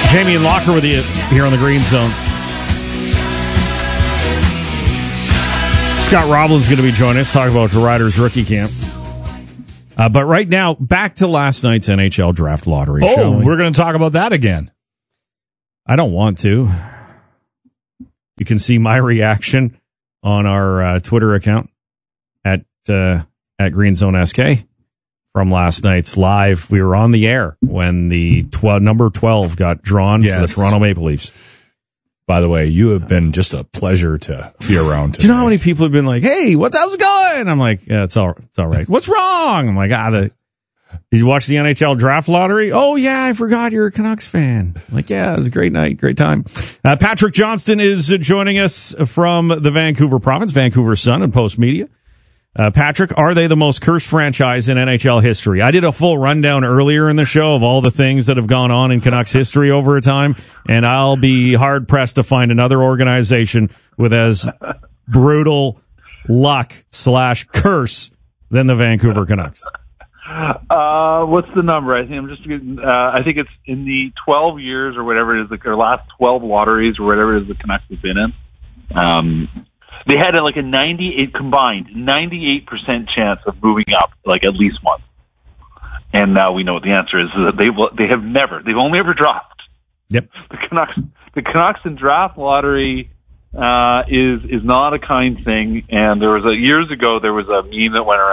Jamie and Locker with you here on the Green Zone. Scott Roblin's going to be joining us, talk about the Riders rookie camp. But right now, back to last night's NHL draft lottery. Oh, we're going to talk about that again. I don't want to. You can see my reaction on our Twitter account at Green Zone SK from last night's live. We were on the air when the number 12 got drawn for the Toronto Maple Leafs. By the way, you have been just a pleasure to be around today. Do you know how many people have been like, "Hey, how's it going?" I'm like, "Yeah, it's all right." What's wrong? I'm like, did you watch the NHL draft lottery? Oh yeah, I forgot you're a Canucks fan. I'm like, yeah, it was a great night, great time. Patrick Johnston is joining us from the Vancouver province, Vancouver Sun and Post Media. Patrick, are they the most cursed franchise in NHL history? I did a full rundown earlier in the show of all the things that have gone on in Canucks history over a time, and I'll be hard-pressed to find another organization with as brutal luck / curse than the Vancouver Canucks. What's the number? I think it's in the 12 years or whatever it is, or last 12 lotteries or whatever it is the Canucks have been in. They had a 98% chance of moving up at least once. And now we know what the answer is that they've only ever dropped. Yep. The Canucks in draft lottery is not a kind thing. And years ago there was a meme that went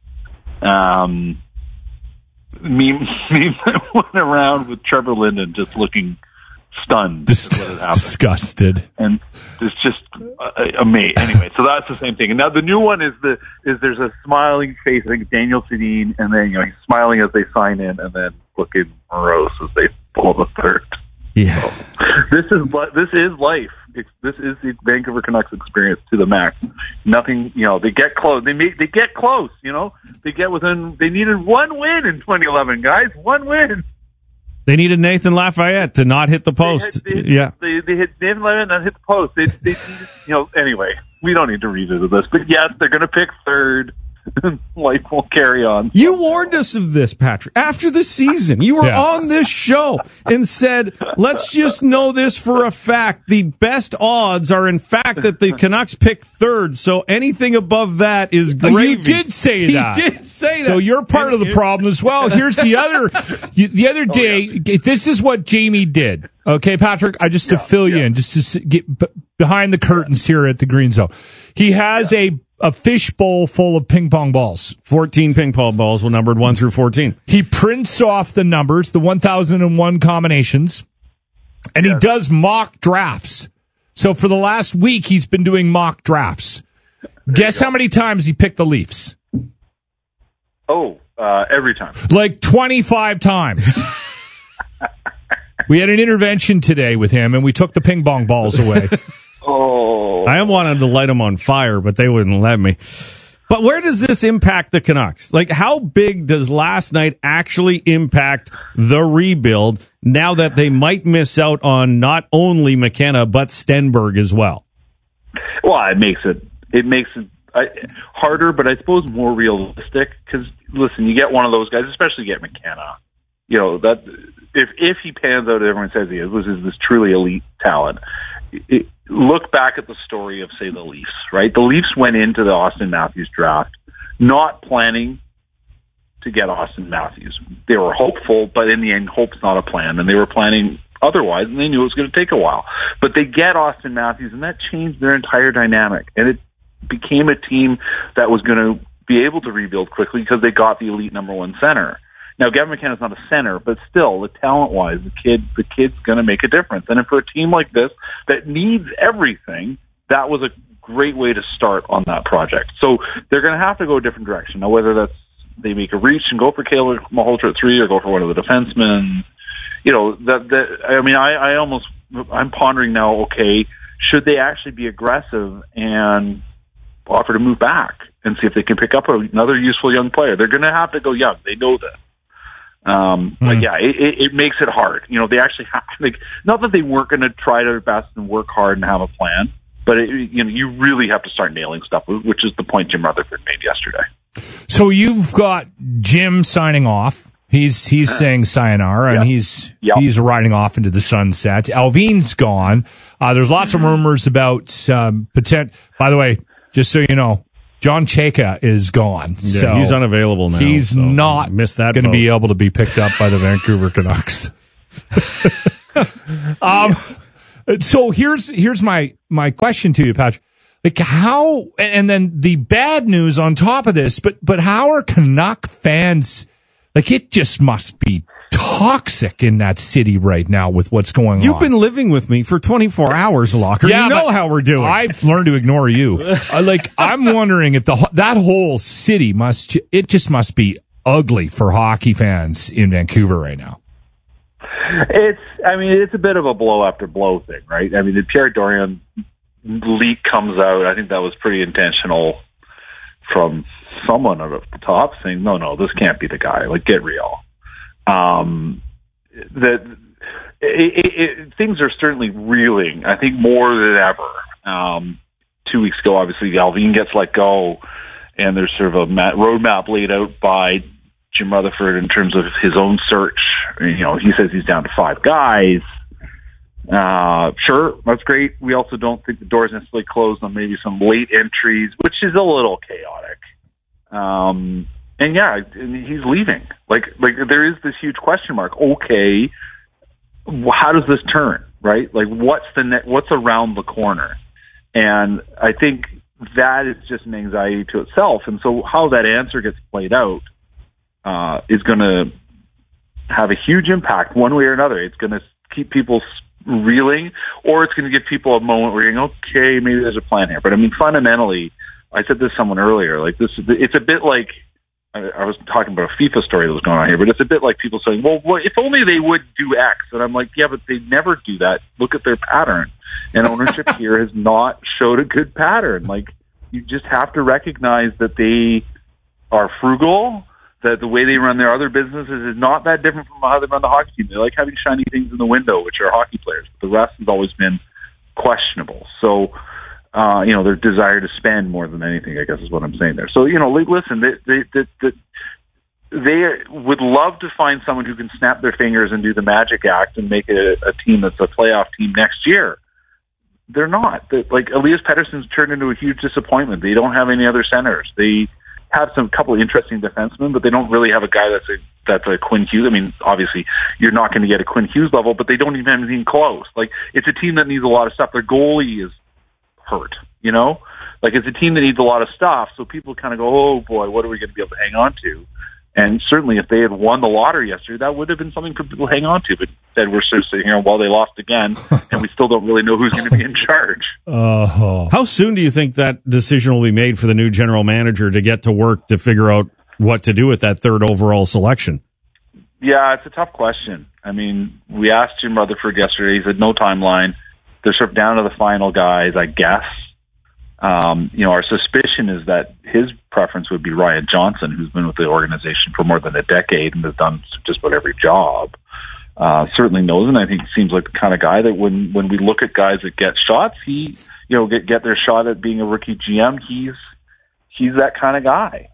around with Trevor Linden just looking stunned, disgusted, and it's just amazing. Anyway, so that's the same thing. And now the new one is there's a smiling face. I think Daniel Sedin, and then he's smiling as they sign in, and then looking morose as they pull the third. Yeah, so, this is life. This is the Vancouver Canucks experience to the max. Nothing, they get close. They get close. They get within. They needed one win in 2011, guys. One win. They needed Nathan Lafayette to not hit the post. They hit Nathan Lafayette not hit the post. They anyway, we don't need to revisit this. But yes, they're going to pick third. Life will carry on. You warned us of this, Patrick. After the season, you were on this show and said, let's just know this for a fact. The best odds are, in fact, that the Canucks pick third. So anything above that is gravy. You did say that. He did say that. So you're part of the problem as well. Here's the other day. This is what Jamie did. Okay, Patrick, to fill you in, just to get behind the curtains here at the Green Zone. He has a fishbowl full of ping pong balls. 14 ping pong balls were numbered 1 through 14. He prints off the numbers, the 1001 combinations, and he does mock drafts. So for the last week, he's been doing mock drafts. Guess how many times he picked the Leafs? Every time. 25 times. We had an intervention today with him, and we took the ping pong balls away. I wanted to light them on fire, but they wouldn't let me. But where does this impact the Canucks? How big does last night actually impact the rebuild now that they might miss out on not only McKenna, but Stenberg as well? Well, it makes it harder, but I suppose more realistic. Because, listen, you get one of those guys, especially you get McKenna. That if he pans out, everyone says he is this truly elite talent. Look back at the story of, say, the Leafs, right? The Leafs went into the Austin Matthews draft not planning to get Austin Matthews. They were hopeful, but in the end, hope's not a plan, and they were planning otherwise, and they knew it was going to take a while. But they get Austin Matthews, and that changed their entire dynamic, and it became a team that was going to be able to rebuild quickly because they got the elite number one center. Now, Gavin McKenna's not a center, but still, the talent-wise, the kid's going to make a difference. And for a team like this that needs everything, that was a great way to start on that project. So they're going to have to go a different direction. Now, whether that's they make a reach and go for Caleb Malhotra at 3 or go for one of the defensemen, I'm pondering now, okay, should they actually be aggressive and offer to move back and see if they can pick up another useful young player? They're going to have to go young. They know this. But yeah, it makes it hard. They actually have, not that they weren't going to try their best and work hard and have a plan, but you really have to start nailing stuff, which is the point Jim Rutherford made yesterday. So you've got Jim signing off. He's saying sayonara, and he's riding off into the sunset. Alvin's gone. There's lots of rumors about potential. By the way, just so you know, John Chayka is gone. Yeah, so he's unavailable now. He's not going to be able to be picked up by the Vancouver Canucks. So here's my question to you, Patrick. Like how, and then the bad news on top of this, but how are Canuck fans? Like, it just must be toxic in that city right now with what's going on. You've been living with me for 24 hours, Locker. Yeah, you know how we're doing. I've learned to ignore you. I'm wondering if that whole city must be ugly for hockey fans in Vancouver right now. It's a bit of a blow after blow thing, right? I mean, the Pierre Dorion leak comes out. I think that was pretty intentional from someone at the top saying, no, this can't be the guy. Like, get real. Things are certainly reeling, I think, more than ever. 2 weeks ago, obviously, Alvin gets let go, and there's sort of a roadmap laid out by Jim Rutherford in terms of his own search. You know, he says he's down to 5 guys. Sure, that's great. We also don't think the door's necessarily closed on maybe some late entries, which is a little chaotic. And he's leaving. Like there is this huge question mark. Okay, how does this turn? Right? Like, what's around the corner? And I think that is just an anxiety to itself. And so, how that answer gets played out is going to have a huge impact one way or another. It's going to keep people reeling, or it's going to give people a moment where you're going, okay, maybe there's a plan here. But I mean, fundamentally, I said this to someone earlier, like this, it's a bit like, I was talking about a FIFA story that was going on here, but it's a bit like people saying, well, if only they would do X. And I'm like, yeah, but they never do that. Look at their pattern. And ownership here has not showed a good pattern. Like, you just have to recognize that they are frugal, that the way they run their other businesses is not that different from how they run the hockey team. They like having shiny things in the window, which are hockey players. But the rest has always been questionable. So, their desire to spend more than anything, I guess, is what I'm saying there. So, listen, they would love to find someone who can snap their fingers and do the magic act and make it a team that's a playoff team next year. They're not. Elias Pettersson's turned into a huge disappointment. They don't have any other centers. They have some couple of interesting defensemen, but they don't really have a guy that's a Quinn Hughes. I mean, obviously, you're not going to get a Quinn Hughes level, but they don't even have anything close. Like, it's a team that needs a lot of stuff. Their goalie is hurt, it's a team that needs a lot of stuff. So people kind of go, oh boy, what are we going to be able to hang on to? And certainly if they had won the lottery yesterday, that would have been something for people to hang on to. But instead we're sort of sitting here while they lost again, and we still don't really know who's going to be in charge. How soon do you think that decision will be made for the new general manager to get to work to figure out what to do with that third overall selection? Yeah, it's a tough question. I mean, we asked Jim Rutherford yesterday. He said no timeline. They're sort of down to the final guys, I guess. Our suspicion is that his preference would be Ryan Johnson, who's been with the organization for more than a decade and has done just about every job. Certainly knows, and I think he seems like the kind of guy that when we look at guys that get shots, he, get their shot at being a rookie GM. He's that kind of guy.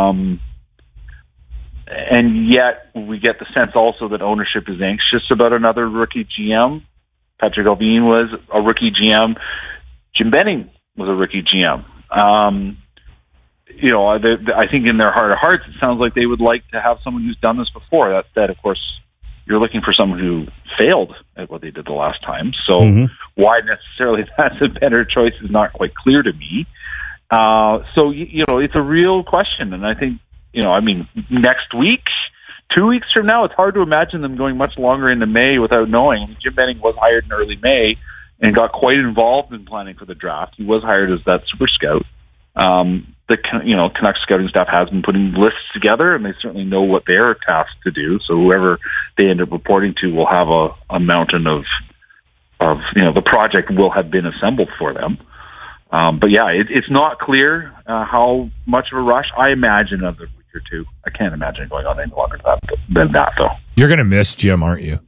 And yet we get the sense also that ownership is anxious about another rookie GM. Patrick Allvin was a rookie GM. Jim Benning was a rookie GM. I think in their heart of hearts, it sounds like they would like to have someone who's done this before. That said, of course, you're looking for someone who failed at what they did the last time. So why necessarily that's a better choice is not quite clear to me. It's a real question. And I think, next week, 2 weeks from now, it's hard to imagine them going much longer into May without knowing. Jim Benning was hired in early May and got quite involved in planning for the draft. He was hired as that super scout. The Canucks scouting staff has been putting lists together, and they certainly know what they're tasked to do. So whoever they end up reporting to will have a mountain of the project will have been assembled for them. It's not clear how much of a rush. I imagine another week or two. I can't imagine it going on any longer than that, though. You're going to miss Jim, aren't you?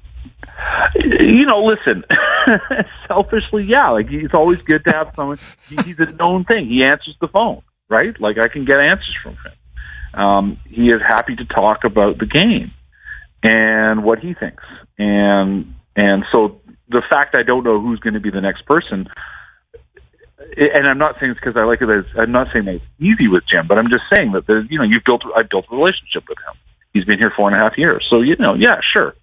Listen, selfishly, yeah. Like, it's always good to have someone. He's a known thing. He answers the phone, right? Like, I can get answers from him. He is happy to talk about the game and what he thinks. And so the fact I don't know who's going to be the next person, and I'm not saying it's because I like it as, I'm not saying that it's easy with Jim, but I'm just saying that there's, I built a relationship with him. He's been here 4.5 years. So, yeah, sure.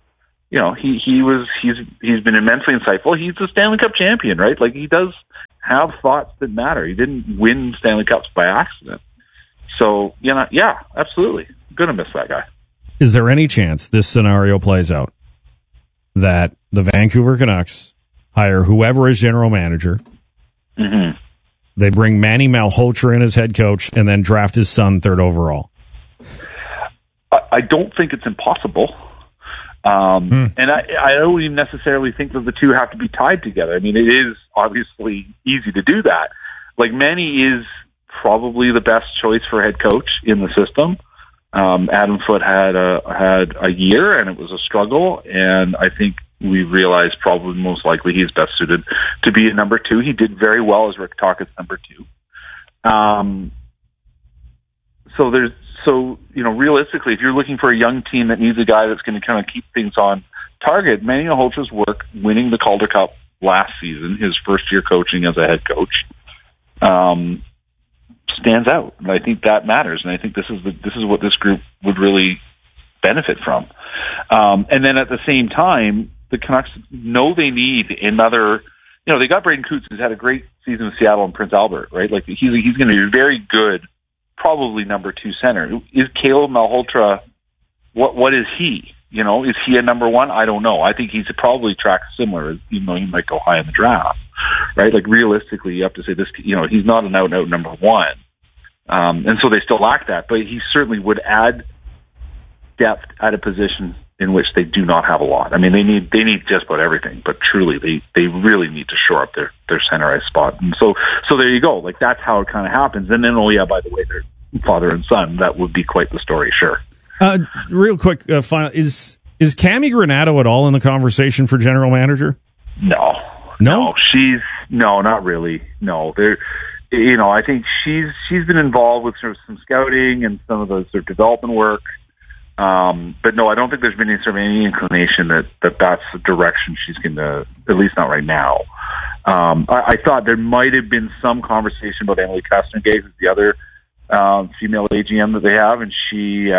He's been immensely insightful. He's a Stanley Cup champion, right? Like, he does have thoughts that matter. He didn't win Stanley Cups by accident. So, yeah, absolutely. I'm going to miss that guy. Is there any chance this scenario plays out that the Vancouver Canucks hire whoever is general manager, mm-hmm. they bring Manny Malhotra in as head coach, and then draft his son 3rd overall? I don't think it's impossible. And I don't even necessarily think that the two have to be tied together. I mean, it is obviously easy to do that. Like, Manny is probably the best choice for head coach in the system. Adam Foote had a year, and it was a struggle, and I think we realized probably most likely he's best suited to be a number 2. He did very well as Rick Tocchet's number 2. So realistically, if you're looking for a young team that needs a guy that's going to kind of keep things on target, Manny Malhotra's work winning the Calder Cup last season, his first year coaching as a head coach, stands out. And I think that matters. And I think this is what this group would really benefit from. And then at the same time, the Canucks know they need another. They got Braden Coots, who's had a great season with Seattle and Prince Albert, right? Like, he's going to be very good. Probably number 2 center. Is Caleb Malhotra, what is he? Is he a number 1? I don't know. I think he's probably tracked similar, even though he might go high in the draft, right? Like, realistically, you have to say this, he's not an out-and-out number 1. And so they still lack that, but he certainly would add depth at a position in which they do not have a lot. I mean, they need just about everything, but truly they really need to shore up their center ice spot. And so there you go. Like, that's how it kind of happens. And then, by the way, they're father and son. That would be quite the story, sure. Real quick, final, is Cami Granato at all in the conversation for general manager? No, she's not really. No, I think she's been involved with sort of some scouting and some of the sort of development work. But no, I don't think there's been any inclination that that's the direction she's going to, at least not right now. I thought there might have been some conversation about Emily Castengay, who's the other female AGM that they have, and she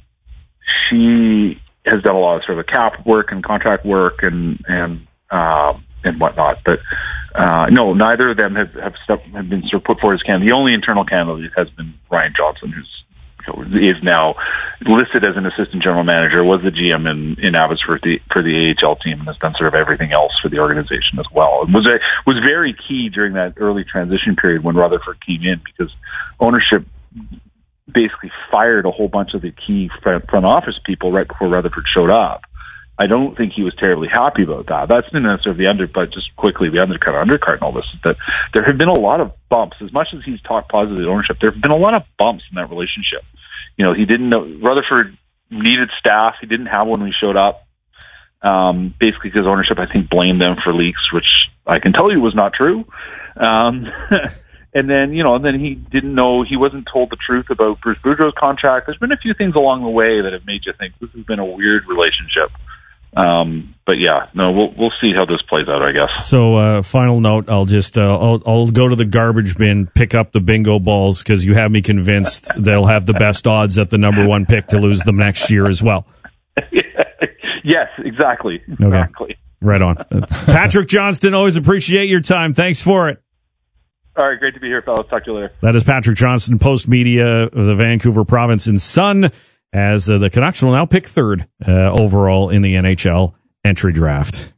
has done a lot of sort of cap work and contract work and whatnot. But no, neither of them have been sort of put forward as candidate. The only internal candidate has been Ryan Johnson, is now listed as an assistant general manager, was the GM in Abbotsford for the AHL team, and has done sort of everything else for the organization as well. It was very key during that early transition period when Rutherford came in, because ownership basically fired a whole bunch of the key front office people right before Rutherford showed up. I don't think he was terribly happy about that. That's been sort of but just quickly, the undercard in all this is that there have been a lot of bumps. As much as he's talked positively ownership, there have been a lot of bumps in that relationship. He didn't know, Rutherford needed staff. He didn't have one when he showed up. Basically because ownership, I think, blamed them for leaks, which I can tell you was not true. And then, he didn't know, he wasn't told the truth about Bruce Boudreau's contract. There's been a few things along the way that have made you think this has been a weird relationship. But yeah, no, we'll see how this plays out, I guess. So, final note, I'll just, I'll go to the garbage bin, pick up the bingo balls, because you have me convinced they'll have the best odds at the number 1 pick to lose them next year as well. Yes, exactly. Okay. Right on. Patrick Johnston, always appreciate your time. Thanks for it. All right, great to be here, fellas. Talk to you later. That is Patrick Johnston, Post Media of the Vancouver Province and Sun, as the Canucks will now pick 3rd overall in the NHL entry draft.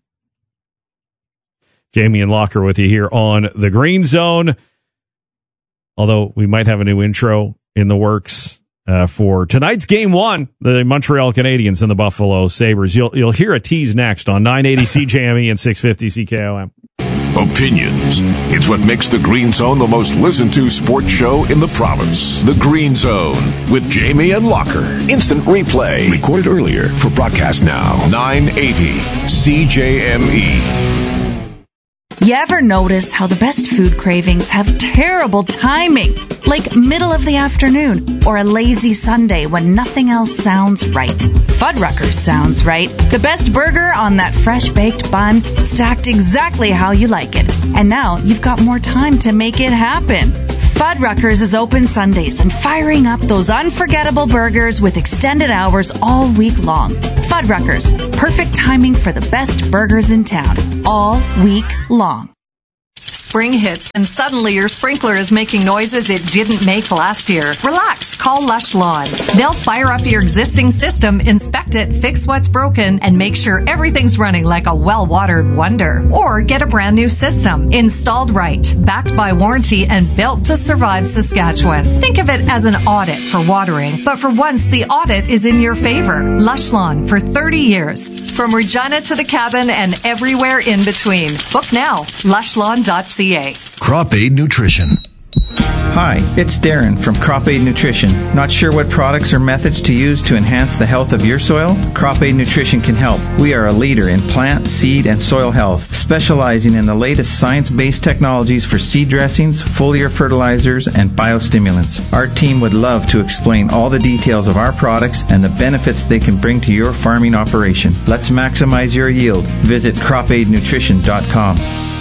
Jamie and Locker with you here on the Green Zone. Although we might have a new intro in the works for tonight's Game 1, the Montreal Canadiens and the Buffalo Sabres. You'll hear a tease next on 980 CJME and 650 CKOM. Opinions. It's what makes the Green Zone the most listened to sports show in the province. The Green Zone with Jamie and Locker. Instant replay. Recorded earlier for broadcast now. 980 CJME. You ever notice how the best food cravings have terrible timing? Like middle of the afternoon or a lazy Sunday when nothing else sounds right. Fuddruckers sounds right. The best burger on that fresh baked bun, stacked exactly how you like it. And now you've got more time to make it happen. Fuddruckers is open Sundays and firing up those unforgettable burgers with extended hours all week long. Fuddruckers, perfect timing for the best burgers in town, all week long. Spring hits and suddenly your sprinkler is making noises it didn't make last year. Relax, call Lush Lawn. They'll fire up your existing system, inspect it, fix what's broken, and make sure everything's running like a well-watered wonder. Or get a brand new system, installed right, backed by warranty, and built to survive Saskatchewan. Think of it as an audit for watering, but for once the audit is in your favor. Lush Lawn for 30 years. From Regina to the cabin and everywhere in between. Book now, lushlawn.ca. Crop Aid Nutrition. Hi, it's Darren from Crop Aid Nutrition. Not sure what products or methods to use to enhance the health of your soil? Crop Aid Nutrition can help. We are a leader in plant, seed, and soil health, specializing in the latest science-based technologies for seed dressings, foliar fertilizers, and biostimulants. Our team would love to explain all the details of our products and the benefits they can bring to your farming operation. Let's maximize your yield. Visit cropaidnutrition.com.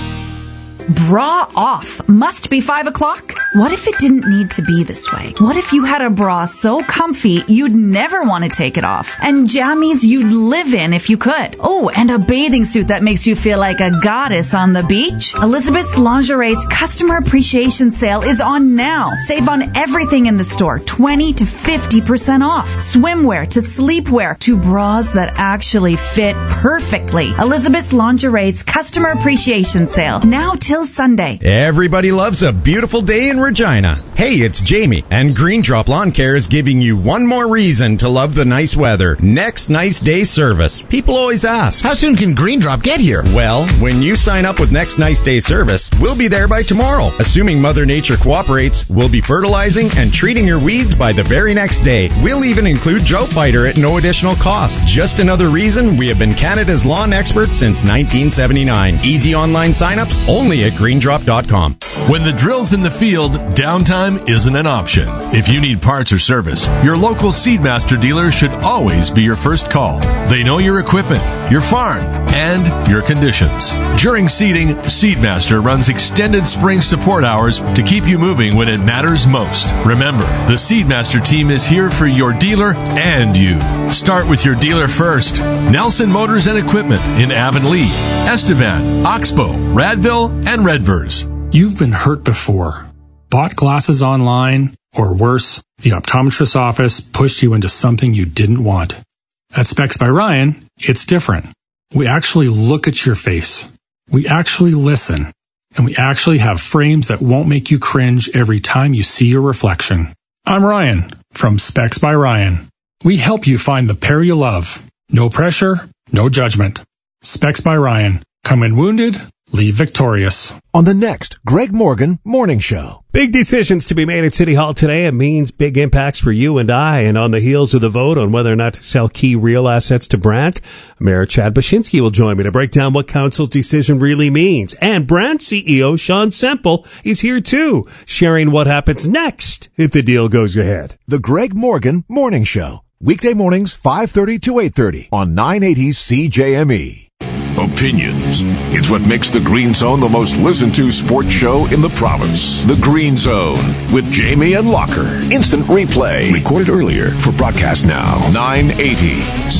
Bra off. Must be 5 o'clock? What if it didn't need to be this way? What if you had a bra so comfy you'd never want to take it off? And jammies you'd live in if you could. Oh, and a bathing suit that makes you feel like a goddess on the beach? Elizabeth's Lingerie's Customer Appreciation Sale is on now. Save on everything in the store. 20 to 50% off. Swimwear to sleepwear to bras that actually fit perfectly. Elizabeth's Lingerie's Customer Appreciation Sale. Now till Sunday. Everybody loves a beautiful day in Regina. Hey, it's Jamie, and Green Drop Lawn Care is giving you one more reason to love the nice weather. Next Nice Day service. People always ask, How soon can Green Drop get here? well, when you sign up with Next Nice Day service, we'll be there by tomorrow. Assuming Mother Nature cooperates, we'll be fertilizing and treating your weeds by the very next day. We'll even include Drought Fighter at no additional cost. Just another reason we have been Canada's lawn expert since 1979. Easy online signups only at greendrop.com. When the drill's in the field, downtime isn't an option. If you need parts or service, your local Seedmaster dealer should always be your first call. They know your equipment, your farm, and your conditions. During seeding, Seedmaster runs extended spring support hours to keep you moving when it matters most. Remember, the Seedmaster team is here for your dealer and you. Start with your dealer first. Nelson Motors and Equipment in Avonlea, Estevan, Oxbow, Radville, and Redvers. You've been hurt before. Bought glasses online, or worse, the optometrist's office pushed you into something you didn't want. At Specs by Ryan, it's different. We actually look at your face. We actually listen. And we actually have frames that won't make you cringe every time you see your reflection. I'm Ryan from Specs by Ryan. We help you find the pair you love. No pressure, no judgment. Specs by Ryan. Come in wounded, leave victorious. On the next Greg Morgan Morning Show. Big decisions to be made at City Hall today. It means big impacts for you and I. And on the heels of the vote on whether or not to sell key real assets to Brandt, Mayor Chad Baczynski will join me to break down what council's decision really means. And Brandt CEO Sean Semple is here too, sharing what happens next if the deal goes ahead. The Greg Morgan Morning Show. Weekday mornings, 5:30 to 8:30 on 980 CJME. Opinions. It's what makes the Green Zone the most listened to sports show in the province. The Green Zone with Jamie and Locker. Instant replay. Recorded earlier for broadcast now. 980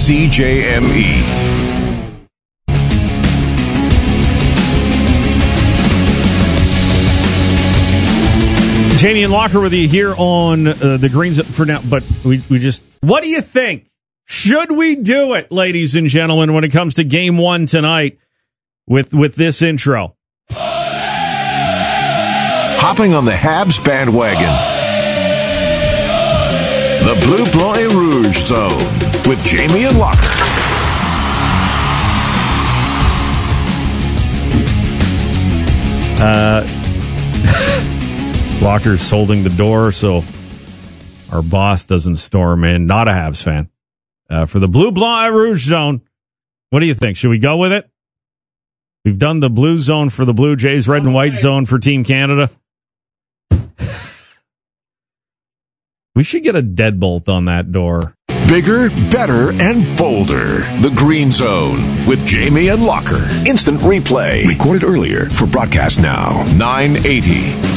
CJME. Jamie and Locker with you here on the Greens for now. But we just, what do you think? Should we do it, ladies and gentlemen, when it comes to game one tonight with this intro? Hopping on the Habs bandwagon. The Bleu Blanc et Rouge Zone with Jamie and Locker. Locker's holding the door so our boss doesn't storm in. Not a Habs fan. For the Bleu Blanc et Rouge Zone, what do you think? Should we go with it? We've done the blue zone for the Blue Jays, red and white zone for Team Canada. We should get a deadbolt on that door. Bigger, better, and bolder. The Green Zone with Jamie and Locker. Instant replay. Recorded earlier for broadcast now. 980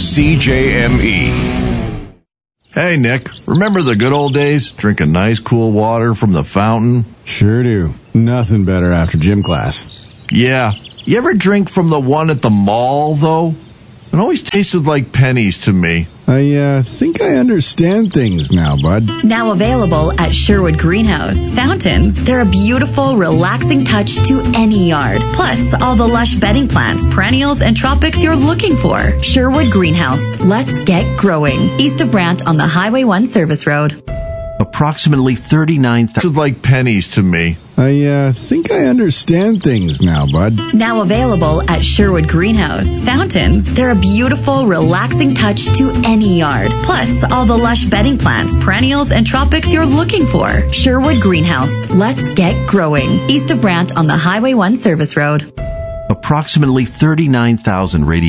CJME. Hey, Nick. Remember the good old days? Drinking nice, cool water from the fountain? Sure do. Nothing better after gym class. Yeah. You ever drink from the one at the mall, though? It always tasted like pennies to me. I think I understand things now, bud. Now available at Sherwood Greenhouse. Fountains, they're a beautiful, relaxing touch to any yard. Plus, all the lush bedding plants, perennials, and tropics you're looking for. Sherwood Greenhouse. Let's get growing. East of Brant on the Highway 1 Service Road. Approximately 39,000 like pennies to me. I think I understand things now, bud. Now available at Sherwood Greenhouse. Fountains, they're a beautiful, relaxing touch to any yard. Plus, all the lush bedding plants, perennials, and tropics you're looking for. Sherwood Greenhouse. Let's get growing. East of Brant on the Highway 1 Service Road. Approximately 39,000 radio